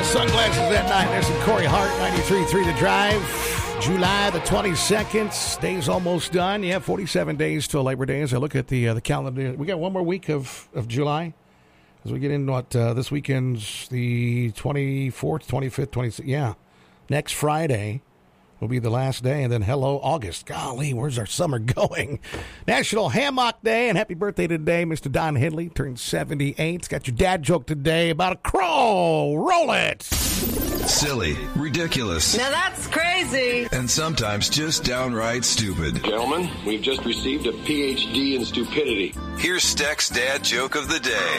Sunglasses at night. There's some Corey Hart, 93.3 The Drive. July the 22nd. Day's almost done. Yeah, 47 days till Labor Day. As I look at the calendar, we got one more week of July. As we get into this weekend's the 24th, 25th, 26th. Yeah, next Friday will be the last day, and then hello, August. Golly, where's our summer going? National Hammock Day, and happy birthday today, Mr. Don Henley, turned 78. Got your dad joke today about a crow. Roll it! Silly, ridiculous. Now that's crazy. And sometimes just downright stupid. Gentlemen, we've just received a PhD in stupidity. Here's Steck's dad joke of the day.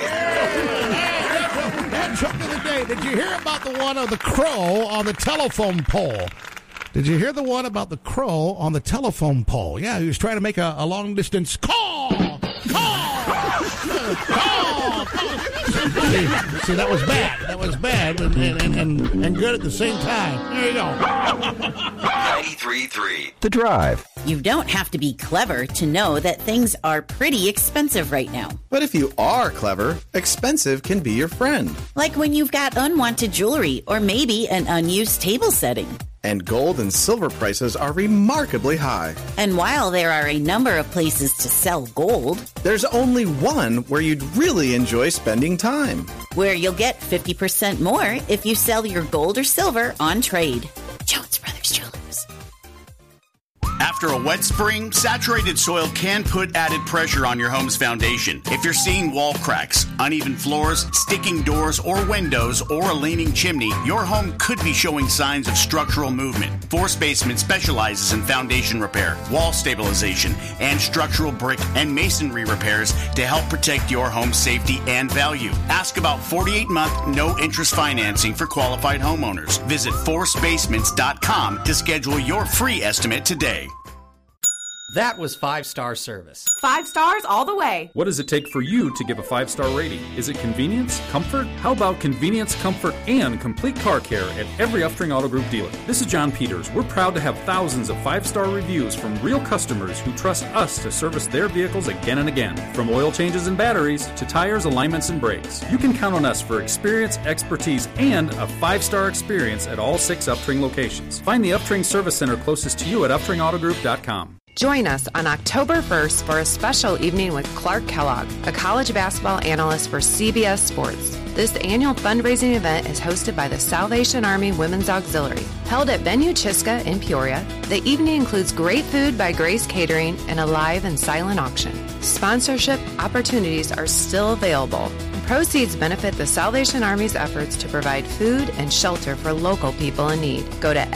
Dad joke of the day. Did you hear about the one of the crow on the telephone pole? Did you hear the one about the crow on the telephone pole? Yeah, he was trying to make a long-distance call. See, that was bad. That was bad and good at the same time. There you go. 93.3 The Drive. You don't have to be clever to know that things are pretty expensive right now. But if you are clever, expensive can be your friend. Like when you've got unwanted jewelry or maybe an unused table setting. And gold and silver prices are remarkably high. And while there are a number of places to sell gold, there's only one where you'd really enjoy spending time. Where you'll get 50% more if you sell your gold or silver on trade. Jones Brothers Jewelers. After a wet spring, saturated soil can put added pressure on your home's foundation. If you're seeing wall cracks, uneven floors, sticking doors or windows, or a leaning chimney, your home could be showing signs of structural movement. Force Basement specializes in foundation repair, wall stabilization, and structural brick and masonry repairs to help protect your home's safety and value. Ask about 48-month, no-interest financing for qualified homeowners. Visit forcebasements.com to schedule your free estimate today. That was 5-star service. 5 stars all the way. What does it take for you to give a 5-star rating? Is it convenience? Comfort? How about convenience, comfort, and complete car care at every Uftring Auto Group dealer? This is John Peters. We're proud to have thousands of 5-star reviews from real customers who trust us to service their vehicles again and again. From oil changes and batteries to tires, alignments, and brakes. You can count on us for experience, expertise, and a 5-star experience at all 6 Uftring locations. Find the Uftring Service Center closest to you at UftringAutoGroup.com. Join us on October 1st for a special evening with Clark Kellogg, a college basketball analyst for CBS Sports. This annual fundraising event is hosted by the Salvation Army Women's Auxiliary. Held at Venue Chiska in Peoria, the evening includes great food by Grace Catering and a live and silent auction. Sponsorship opportunities are still available. Proceeds benefit the Salvation Army's efforts to provide food and shelter for local people in need. Go to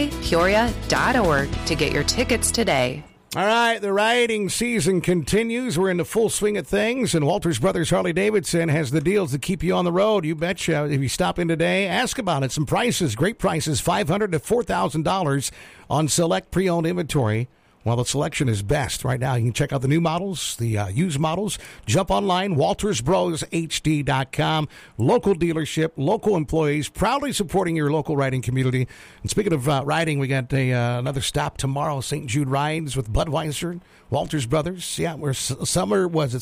sapeoria.org to get your tickets today. All right, the riding season continues. We're in the full swing of things, and Walters Brothers Harley-Davidson has the deals to keep you on the road. You betcha. If you stop in today, ask about it. Some prices, great prices, $500 to $4,000 on select pre-owned inventory. Well, the selection is best right now. You can check out the new models, the used models. Jump online, WaltersBrosHD.com. Local dealership, local employees, proudly supporting your local riding community. And speaking of riding, we got another stop tomorrow, St. Jude Rides with Budweiser, Walters Brothers. Yeah, we're Summer Rides,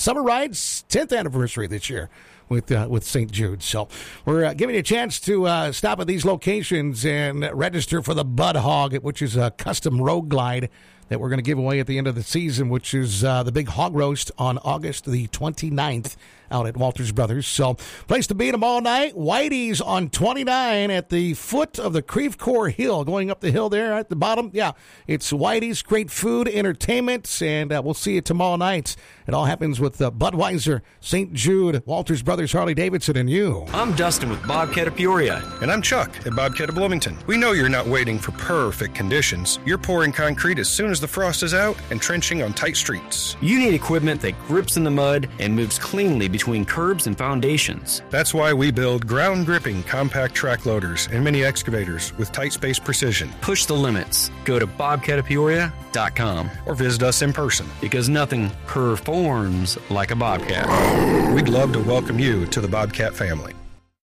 10th anniversary this year with St. Jude. So we're giving you a chance to stop at these locations and register for the Bud Hog, which is a custom road glide that we're going to give away at the end of the season, which is the big hog roast on August the 29th out at Walters Brothers. So, place to beat them all night. Whitey's on 29 at the foot of the Creve Coeur Hill, going up the hill there at the bottom. Yeah, it's Whitey's. Great food, entertainment, and we'll see you tomorrow night. It all happens with Budweiser, St. Jude, Walters Brothers, Harley-Davidson, and you. I'm Dustin with Bobcat of Peoria. And I'm Chuck at Bobcat of Bloomington. We know you're not waiting for perfect conditions. You're pouring concrete as soon as the frost is out and trenching on tight streets. You need equipment that grips in the mud and moves cleanly between curbs and foundations. That's why we build ground-gripping compact track loaders and mini excavators with tight space precision. Push the limits. Go to bobcatofpeoria.com or visit us in person. Because nothing performs like a Bobcat. We'd love to welcome you to the Bobcat family.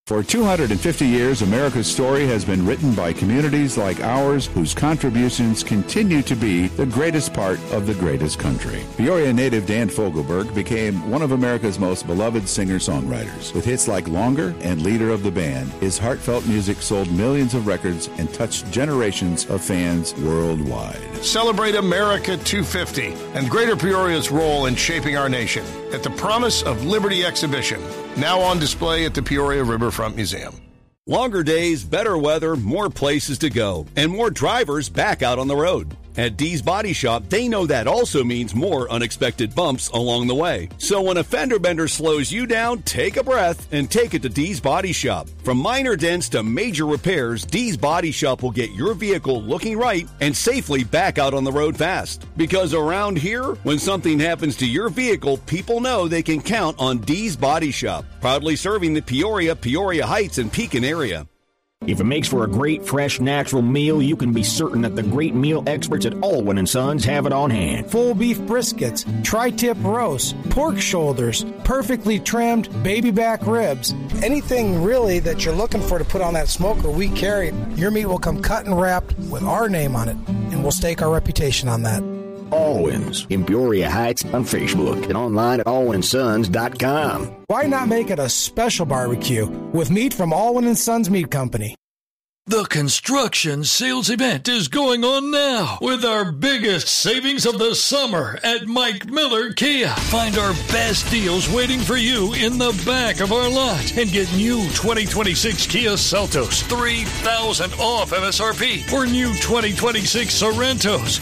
For 250 years, America's story has been written by communities like ours whose contributions continue to be the greatest part of the greatest country. Peoria native Dan Fogelberg became one of America's most beloved singer-songwriters. With hits like Longer and Leader of the Band, his heartfelt music sold millions of records and touched generations of fans worldwide. Celebrate America 250 and Greater Peoria's role in shaping our nation at the Promise of Liberty exhibition, now on display at the Peoria Riverfront Museum. Longer days, better weather, more places to go, and more drivers back out on the road. At Dee's Body Shop, they know that also means more unexpected bumps along the way. So when a fender bender slows you down, take a breath and take it to Dee's Body Shop. From minor dents to major repairs, Dee's Body Shop will get your vehicle looking right and safely back out on the road fast. Because around here, when something happens to your vehicle, people know they can count on Dee's Body Shop. Proudly serving the Peoria, Peoria Heights, and Pekin area. If it makes for a great, fresh, natural meal, you can be certain that the great meal experts at Alwyn & Sons have it on hand. Full beef briskets, tri-tip roasts, pork shoulders, perfectly trimmed baby back ribs. Anything really that you're looking for to put on that smoker, we carry. Your meat will come cut and wrapped with our name on it, and we'll stake our reputation on that. Alwyn's in Peoria Heights on Facebook and online at alwynsons.com. Why not make it a special barbecue with meat from Alwyn & Sons Meat Company? The construction sales event is going on now with our biggest savings of the summer at Mike Miller Kia. Find our best deals waiting for you in the back of our lot and get new 2026 Kia Seltos $3,000 off MSRP or new 2026 Sorrentos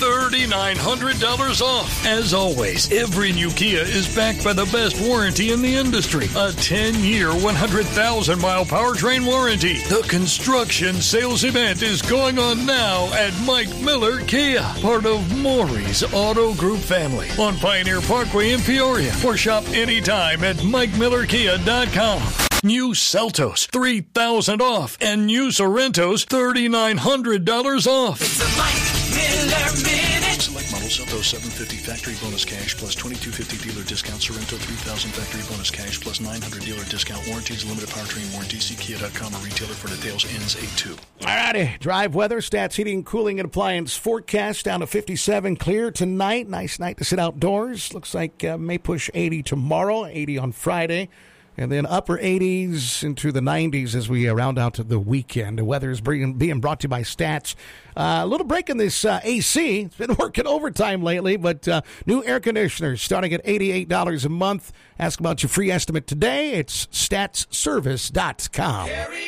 $3,900 off. As always, every new Kia is backed by the best warranty in the industry, a 10-year, 100,000-mile powertrain warranty. The construction sales event is going on now at Mike Miller Kia, part of Maury's Auto Group family on Pioneer Parkway in Peoria, or shop anytime at MikeMillerKia.com. New Seltos $3,000 off and new Sorrentos $3,900 off. It's a Mike Miller Minute. Select model Seltos $750 factory bonus cash plus $2,250 dealer discount. Sorrento $3,000 factory bonus cash plus $900 dealer discount. Warranties limited powertrain warranty. See Kia.com or retailer for details. Ends 8-2. All righty. Drive weather, stats, heating, cooling, and appliance forecast down to 57. Clear tonight. Nice night to sit outdoors. Looks like may push 80 tomorrow, 80 on Friday. And then upper 80s into the 90s as we round out to the weekend. The weather is being brought to you by Stats. A little break in this AC. It's been working overtime lately, but new air conditioners starting at $88 a month. Ask about your free estimate today. It's statsservice.com.